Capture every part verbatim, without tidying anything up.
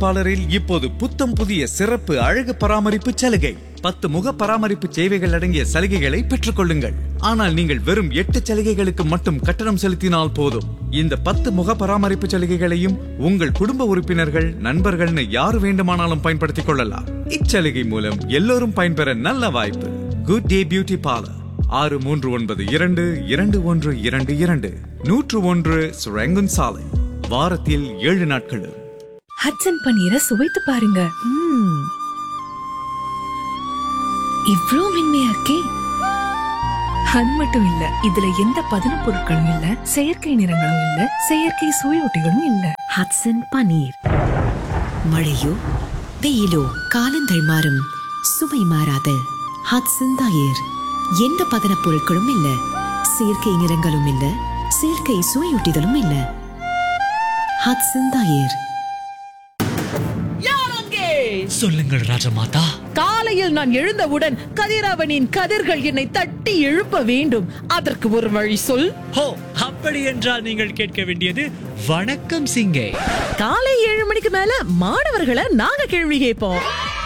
பார்லரில் இப்போது புத்தம் புதிய சிறப்பு அழகு பராமரிப்பு சலுகை. பத்து முக பராமரிப்பு சேவைகள் அடங்கிய சலுகைகளை பெற்றுக் கொள்ளுங்கள். ஆனால் நீங்கள் வெறும் எட்டு சலுகைகளுக்கு மட்டும் கட்டணம் செலுத்தினால் போதும். இந்த பத்து முக பராமரிப்பு சலுகைகளையும் உங்கள் குடும்ப உறுப்பினர்கள், நண்பர்கள்னு யார் வேண்டுமானாலும் பயன்படுத்திக் கொள்ளலாம். இச்சலுகை மூலம் எல்லோரும் பயன்பெற நல்ல வாய்ப்பு. குட் டே பியூட்டி பார்லர், ஆறு மூன்று ஒன்பது இரண்டு இரண்டு ஒன்று இரண்டு இரண்டு நூற்று ஒன்று சுரங்கன் சாலை, வாரத்தில் ஏழு நாட்களும். ஹட்சன் பன்னீரை சுவைத்து பாருங்க. ம்ம். இவ்ளோ மென்மையா இருக்கே. அது மட்டும் இல்ல, இதுல எந்த பதன பொருட்களும் இல்ல, செயற்கை நிறங்களும் இல்ல, செயற்கை சுவையொட்டிகளும் இல்ல. ஹட்சன் பன்னீர். மழையோ வெயிலோ காலங்கள் மாறும், சுவை மாறாத ஹட்சன் தயிர். எந்த பதன பொருட்களும் இல்ல, செயற்கை நிறங்களும் இல்ல, செயற்கை சுவையொட்டிகளும் இல்ல. ஹட்சன் தயிர். சொல்லுங்கள் ராஜமாதா. காலையில் நான் எழுந்தவுடன் கதிரவனின் கதிர்கள் என்னை தட்டி எழுப்ப வேண்டும். அதற்கு ஒரு வழி சொல். ஹோ, அப்படி என்றால் நீங்கள் கேட்க வேண்டியது வணக்கம் சிங்கே. காலை ஏழு மணிக்கு மேல மாணவர்களை நாங்க கேள்வி கேட்போம்.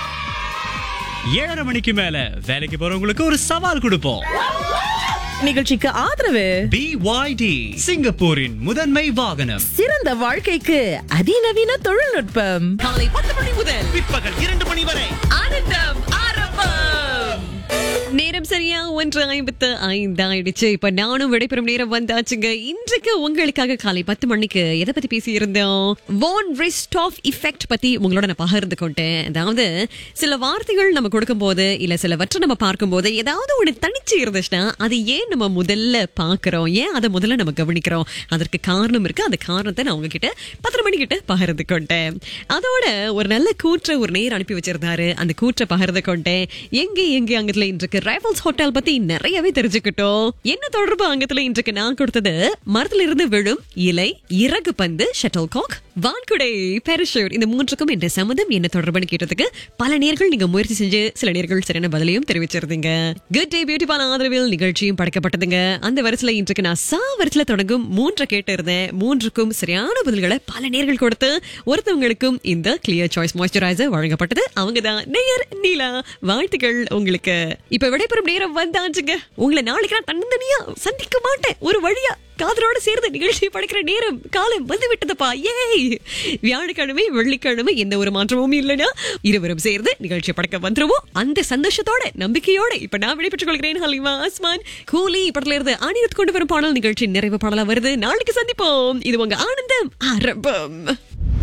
ஏழரை மணிக்கு மேல வேலைக்கு போறவங்களுக்கு ஒரு சவால் கொடுப்போம். நிகழ்ச்சிக்கு ஆதரவு பி ஒய் டி, சிங்கப்பூரின் முதன்மை வாகனம். சிறந்த வாழ்க்கைக்கு அதிநவீன தொழில்நுட்பம். காலை பத்து மணி முதல் பிற்பகல் இரண்டு மணி வரை ஆனந்தம் ஆரம்பம். நேரம் சரியா ஒன்று ஐம்பத்து ஐந்து ஆயிடுச்சு. இப்ப நானும் விடைபெறும் நேரம் வந்தாச்சுங்க. இன்றைக்கு உங்களுக்காக காலை பத்து மணிக்கு எதை பத்தி பேசி இருந்தோம்? வான் ரிஸ்டாஃப் எஃபெக்ட் பத்தி உங்களோட நான் பகிர்ந்து கொண்டேன். அதாவது சில வார்த்தைகள் நம்ம கொடுக்கும் போது, இல்ல சிலவற்றை நம்ம பார்க்கும் போது ஏதாவது ஒண்ணு தனிச்சு இருந்துச்சுன்னா அது ஏன் நம்ம முதல்ல பாக்குறோம், ஏன் அதை முதல்ல நம்ம கவனிக்கிறோம், அதற்கு காரணம் இருக்கு. அந்த காரணத்தை நான் உங்ககிட்ட பத்து மணி கிட்ட பகிர்ந்து கொண்டேன். அதோட ஒரு நல்ல கூற்றை ஒரு நேர் அனுப்பி வச்சிருந்தாரு. அந்த கூற்றை பகிர்ந்து கொண்டேன். எங்க எங்க அங்கத்துல இன்றைக்கு ரைவல்ஸ் ஹோட்டல் பத்தி நிறையவே தெரிஞ்சுக்கிட்டோம். என்ன தொடர்பு அங்கத்துல இன்றைக்கு நான் கொடுத்தது? மரத்துல இருந்து விழும் இலை, இறகு பந்து, ஷட்டில் காக், வான்குடை, பாராசூட், இந்த மூன்றுக்கும் என்ற சம்மதம் என்ன தொடர்புன்னு கேட்டதுக்கு பல நேர்கள் நீங்க முயற்சி செஞ்சு சில நேர்கள் சரியான பதிலையும் தெரிவிச்சிருந்தீங்க. குட் டே பியூட்டி பார்லர் ஆதரவில் நிகழ்ச்சியும் படைக்கப்பட்டதுங்க. அந்த வரிசையில இன்றைக்கு நான் சா வரிசையில தொடங்கும் மூன்று கேட்டு இருந்தேன். மூன்றுக்கும் சரியான பதில்களை பல நேர்கள் கொடுத்து ஒருத்தவங்களுக்கும் இந்த கிளியர் சாய்ஸ் மாய்ஸ்சரைசர் வழங்கப்பட்டது. அவங்கதான் நேயர் நீலா. வாழ்த்துக்கள் உங்களுக்கு. இப்ப விடைபெறும் நேரம் வந்தாச்சுங்க. உங்களை நாளைக்கு நான் தன்னந்தனியா சந்திக்க மாட்டேன். ஒரு வழியா காதலோட சேர்ந்து நிகழ்ச்சி படைக்கிற நேரம் காலம் வந்து விட்டதுப்பா. ஏய், வியாழக்கிழமை வெள்ளிக்கிழமை எந்த ஒரு மாற்றமும் இல்லைன்னா இருவரும் சேர்ந்து நிகழ்ச்சி படைக்க வந்துருவோம். அந்த சந்தோஷத்தோட நம்பிக்கையோட இப்ப நான் விடைபெற்றுக் கொள்கிறேன். ஹலிமா ஆஸ்மான். கூலி படத்துல இருந்து அனிருத் கொண்டு வரும் பாடல் நிகழ்ச்சி நிறைவு பாடலா வருது. நாளைக்கு சந்திப்போம். இது உங்க ஆனந்தம் ஆரம்பம்.